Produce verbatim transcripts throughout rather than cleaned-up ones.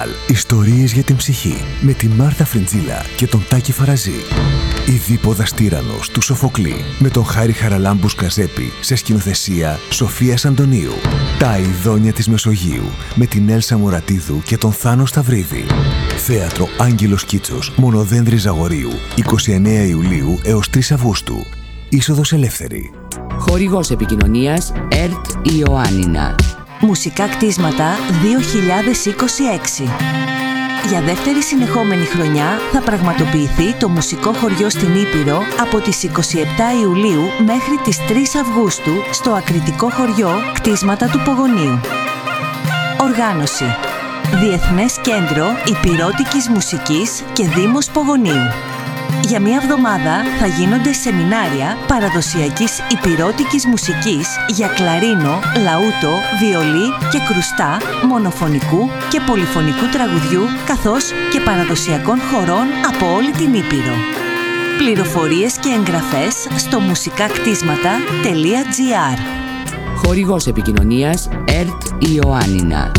Ιστορίες για την ψυχή με τη Μάρθα Φρεντζίλα και τον Τάκη Φαραζή. Η Δίποδας Τύραννος του Σοφοκλή με τον Χάρη Χαραλάμπου Σκαζέπη σε σκηνοθεσία Σοφίας Αντωνίου. Τα Αηδόνια της Μεσογείου με την Έλσα Μωρατίδου και τον Θάνο Σταυρίδη. Θέατρο Άγγελος Κίτσος, Μονοδένδρη Ζαγορίου, εικοστή ενάτη Ιουλίου έως τρεις Αυγούστου. Είσοδος ελεύθερη. Χορηγός επικοινωνίας ΕΡΤ Ιωάννινα. Μουσικά κτίσματα δύο χιλιάδες είκοσι έξι. Για δεύτερη συνεχόμενη χρονιά θα πραγματοποιηθεί το μουσικό χωριό στην Ήπειρο από τις εικοστή εβδόμη Ιουλίου μέχρι τις τρεις Αυγούστου στο ακριτικό χωριό Κτίσματα του Πογονίου. Οργάνωση: Διεθνές Κέντρο Υπηρώτικης Μουσικής και Δήμος Πογονίου. Για μία εβδομάδα θα γίνονται σεμινάρια παραδοσιακής υπηρώτικης μουσικής για κλαρίνο, λαούτο, βιολί και κρουστά, μονοφωνικού και πολυφωνικού τραγουδιού, καθώς και παραδοσιακών χορών από όλη την Ήπειρο. Πληροφορίες και εγγραφές στο μουσικάκτίσματα τελεία τζι άρ. Χορηγός επικοινωνίας ΕΡΤ Ιωάννινα.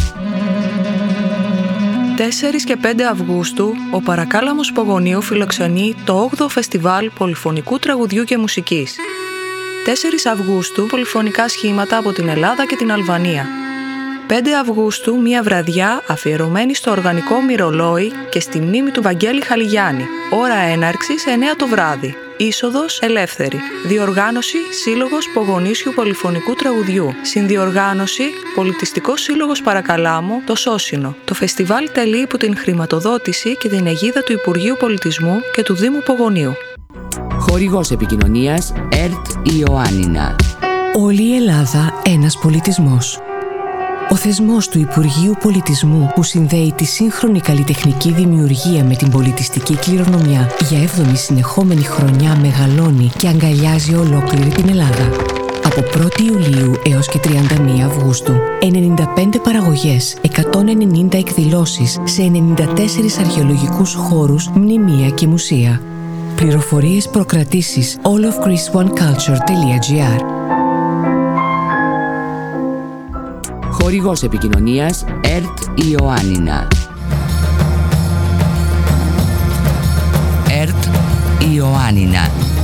τέσσερις και πέντε Αυγούστου, ο Παρακάλαμος Πογονίου φιλοξενεί το όγδοο Φεστιβάλ Πολυφωνικού Τραγουδιού και Μουσικής. τέσσερις Αυγούστου, πολυφωνικά σχήματα από την Ελλάδα και την Αλβανία. πέντε Αυγούστου, μια βραδιά αφιερωμένη στο οργανικό μυρολόι και στη μνήμη του Βαγγέλη Χαλιγιάννη. Ώρα έναρξης εννέα το βράδυ. Είσοδος ελεύθερη. Διοργάνωση Σύλλογος Πογονίσιου Πολυφωνικού Τραγουδιού. Συνδιοργάνωση Πολιτιστικός Σύλλογος Παρακαλάμου, το Σώσινο. Το φεστιβάλ τελεί υπό την χρηματοδότηση και την αιγίδα του Υπουργείου Πολιτισμού και του Δήμου Πογονίου. Χορηγός επικοινωνίας ΕΡΤ Ιωάννινα. Όλη η Ελλάδα ένας πολιτισμός. Ο θεσμός του Υπουργείου Πολιτισμού που συνδέει τη σύγχρονη καλλιτεχνική δημιουργία με την πολιτιστική κληρονομιά για έβδομη συνεχόμενη χρονιά μεγαλώνει και αγκαλιάζει ολόκληρη την Ελλάδα. Από πρώτη Ιουλίου έως και τριάντα μία Αυγούστου, ενενήντα πέντε παραγωγές, εκατόν ενενήντα εκδηλώσεις σε ενενήντα τέσσερις αρχαιολογικούς χώρους, μνημεία και μουσεία. Πληροφορίες προκρατήσεις all of greece one culture τελεία τζι άρ. Χορηγός επικοινωνίας ΕΡΤ Ιωάννινα. ΕΡΤ Ιωάννινα.